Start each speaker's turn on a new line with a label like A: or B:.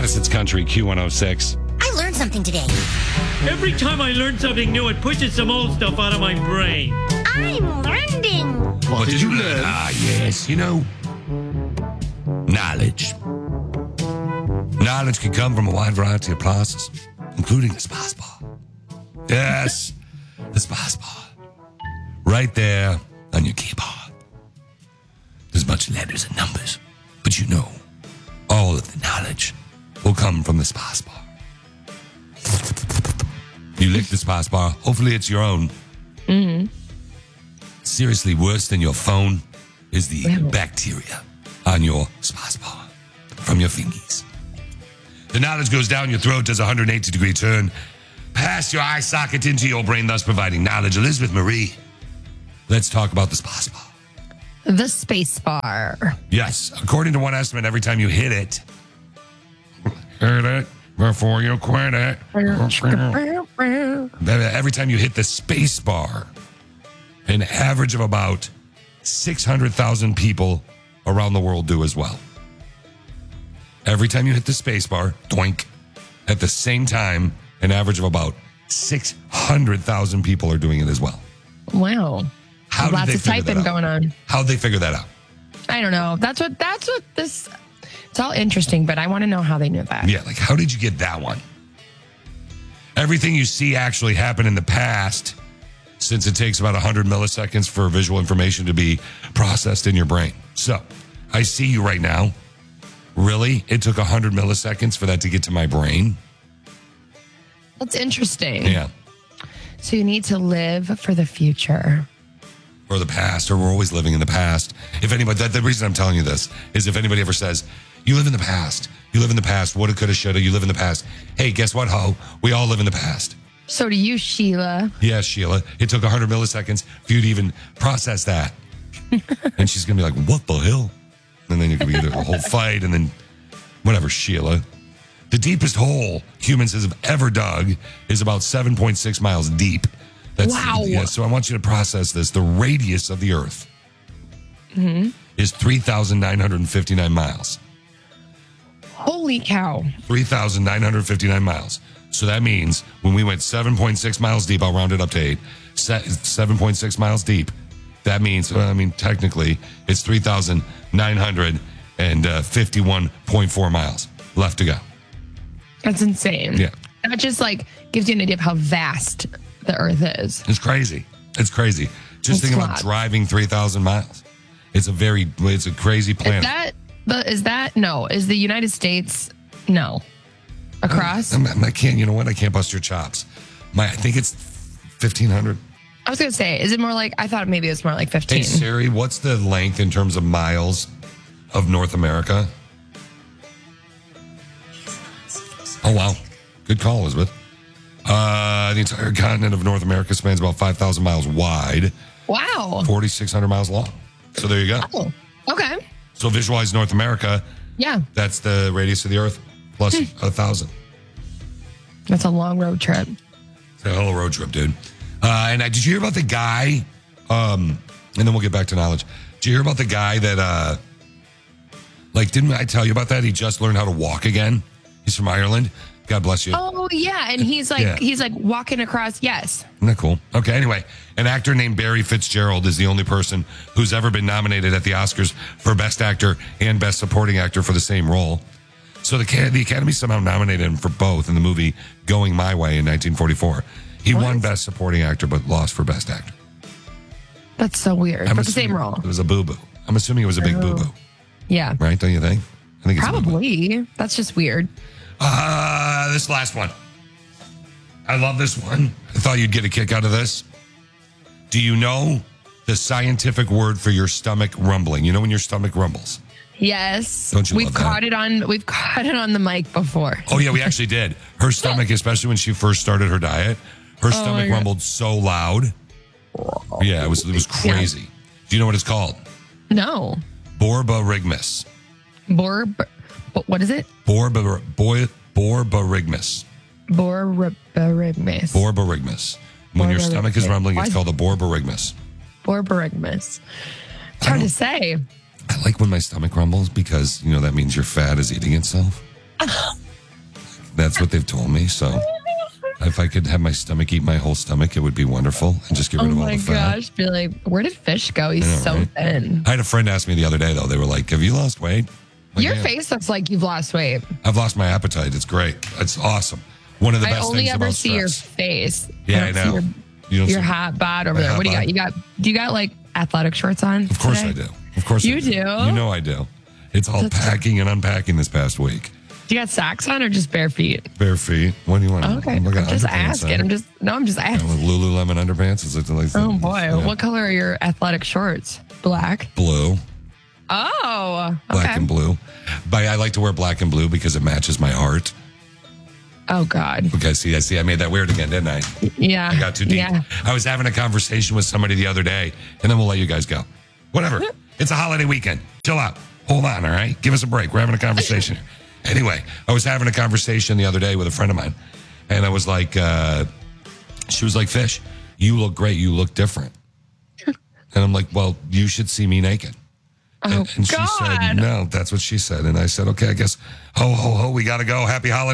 A: Madison's Country, Q106.
B: I learned something today.
C: Every time I learn something new, it pushes some old stuff out of my brain.
B: I'm learning.
A: What did you learn? Yes, knowledge. Knowledge can come from a wide variety of places, including the spice bar. Yes, the spice bar. Right there on your keyboard. There's a bunch of letters and numbers, but all of the knowledge will come from the spice bar. You lick the spice bar. Hopefully it's your own. Mm-hmm. Seriously, worse than your phone is the bacteria on your spice bar from your fingies. The knowledge goes down your throat, does a 180-degree turn, past your eye socket into your brain, thus providing knowledge. Elizabeth Marie, let's talk about the spice bar.
D: The space bar.
A: Yes. According to one estimate, every time you hit it before you quit it. Every time you hit the space bar, an average of about 600,000 people around the world do as well. Every time you hit the space bar, doink, at the same time, an average of about 600,000 people are doing it as well.
D: Wow. Lots of typing going on.
A: How'd they figure that out?
D: I don't know. That's what this, it's all interesting, but I want to know how they knew that.
A: Yeah, like how did you get that one? Everything you see actually happened in the past, since it takes about 100 milliseconds for visual information to be processed in your brain. So, I see you right now. Really? It took 100 milliseconds for that to get to my brain?
D: That's interesting.
A: Yeah.
D: So you need to live for the future.
A: Or the past, or we're always living in the past. If anybody, the reason I'm telling you this is if anybody ever says, you live in the past, woulda, coulda, shoulda, you live in the past. Hey, guess what, ho? We all live in the past.
D: So do you, Sheila.
A: Yeah, Sheila. It took 100 milliseconds for you to even process that. And she's going to be like, what the hell? And then you could get a whole fight, and then whatever, Sheila. The deepest hole humans have ever dug is about 7.6 miles deep.
D: Wow.
A: Yeah, so I want you to process this. The radius of the Earth is 3,959 miles.
D: Holy cow.
A: 3,959 miles. So that means when we went 7.6 miles deep, I'll round it up to 8, 7.6 miles deep. That means, technically, it's 3,951.4 miles left to go.
D: That's insane.
A: Yeah.
D: That just gives you an idea of how vast the Earth is.
A: It's crazy. Just think about driving 3,000 miles. It's a crazy planet.
D: Is the United States, no. Across?
A: I can't, you know what? I can't bust your chops. I think it's 1,500.
D: I was going to say, is it more I thought maybe it was more like 15.
A: Hey, Siri, what's the length in terms of miles of North America? Oh, wow. Good call, Elizabeth. The entire continent of North America spans about 5,000 miles wide.
D: Wow.
A: 4,600 miles long. So there you go.
D: Oh, okay.
A: So visualize North America.
D: Yeah.
A: That's the radius of the Earth plus 1,000.
D: That's a long road trip.
A: It's a hell of a road trip, dude. And did you hear about the guy? And then we'll get back to knowledge. Did you hear about the guy that, didn't I tell you about that? He just learned how to walk again. He's from Ireland. God bless you.
D: Oh, yeah. And he's walking across. Yes.
A: Isn't that cool? Okay. Anyway, an actor named Barry Fitzgerald is the only person who's ever been nominated at the Oscars for Best Actor and Best Supporting Actor for the same role. So the Academy somehow nominated him for both in the movie Going My Way in 1944. He won Best Supporting Actor, but lost for Best Actor.
D: That's so weird. For the same role.
A: It was a boo-boo. I'm assuming it was a big boo-boo.
D: Yeah.
A: Right? Don't you think? I think it's
D: probably. That's just weird.
A: This last one. I love this one. I thought you'd get a kick out of this. Do you know the scientific word for your stomach rumbling? You know when your stomach rumbles?
D: Yes.
A: Don't you
D: we've
A: love
D: caught
A: that?
D: We've caught it on the mic before.
A: Oh yeah, we actually did. Her stomach, especially when she first started her diet, her stomach rumbled so loud. Yeah, it was crazy. Yeah. Do you know what it's called?
D: No.
A: Borborygmus.
D: What is it?
A: Borborygmus.
D: Borborygmus.
A: Borborygmus. When your stomach is rumbling, it's called a borborygmus.
D: Borborygmus. It's hard to say.
A: I like when my stomach rumbles because, that means your fat is eating itself. That's what they've told me. So if I could have my stomach eat my whole stomach, it would be wonderful. And just get rid of all the fat.
D: Oh my gosh. Be like, where did Fish go? He's
A: know,
D: so
A: right?
D: thin.
A: I had a friend ask me the other day, though. They were like, have you lost weight? Like,
D: Your
A: yeah.
D: face looks like you've lost weight.
A: I've lost my appetite. It's great. It's awesome. One of the
D: I
A: best
D: only
A: things
D: ever
A: about
D: see
A: stress.
D: your face.
A: Yeah,
D: I
A: I
D: don't see
A: know. You don't
D: Your
A: see-
D: hot bod over
A: my
D: there.
A: hot
D: What do you got?
A: bod?
D: Do you got like athletic shorts on?
A: Of course
D: today?
A: I do. Of course
D: You
A: I do.
D: do?
A: You know I do. It's all packing and unpacking this past week.
D: Do you got socks on or just bare feet?
A: Bare feet. What do you want?
D: Okay.
A: Look at
D: I'm just
A: underpants
D: asking.
A: on.
D: I'm just asking.
A: With Lululemon underpants. Is it like
D: Oh boy.
A: yeah.
D: What color are your athletic shorts? Black.
A: Blue.
D: Oh.
A: Black
D: Okay.
A: and blue. But I like to wear black and blue because it matches my heart.
D: Oh God.
A: Okay, see, I made that weird again, didn't I?
D: Yeah.
A: I got too deep.
D: Yeah.
A: I was having a conversation with somebody the other day, and then we'll let you guys go. Whatever. It's a holiday weekend. Chill out. Hold on, all right? Give us a break. We're having a conversation. Anyway, I was having a conversation the other day with a friend of mine, and I was like, she was like, Fish, you look great. You look different. And I'm like, well, you should see me naked.
D: Oh
A: And she
D: God.
A: said, no, that's what she said. And I said, okay, I guess, ho, ho, ho, we got to go. Happy holiday.